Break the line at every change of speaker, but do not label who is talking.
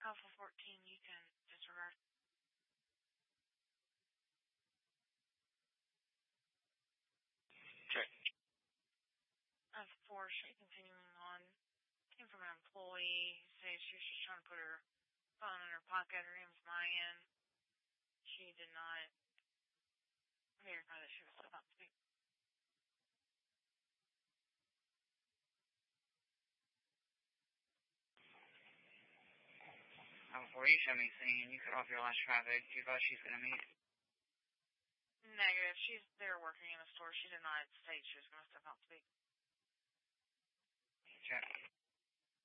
call for 14, you can disregard. 4, she continuing on. Came from an employee who said she was just trying to put her phone in her pocket. Her name's Mayan. She did not verify that she was about to speak.
4, you show me scene. You cut off your last traffic. Do you advise she's going to meet?
Negative. She's there working in a store. She did not state she was going to step out to speak.
Check.